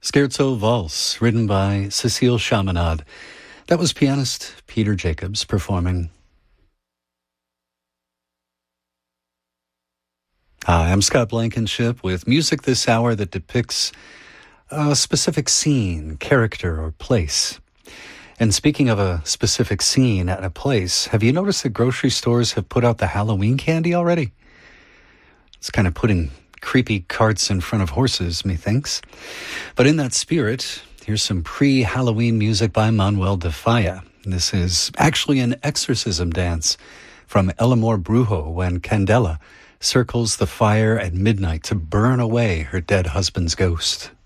Scherzo Valse, written by Cécile Chaminade. That was pianist Peter Jacobs performing. Hi, I'm Scott Blankenship with music this hour that depicts a specific scene, character, or place. And speaking of a specific scene and a place, have you noticed that grocery stores have put out the Halloween candy already? It's kind of putting creepy carts in front of horses, methinks. But in that spirit, here's some pre-Halloween music by Manuel de Falla. This is actually an exorcism dance from El Amor Brujo when Candela circles the fire at midnight to burn away her dead husband's ghost.